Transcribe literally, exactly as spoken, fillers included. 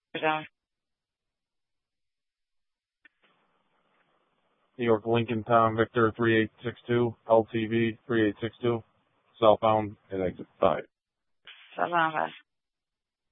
Zone. New York Lincoln Tom Victor three eight six two, L T V three eight six two, southbound at exit five. Southbound five.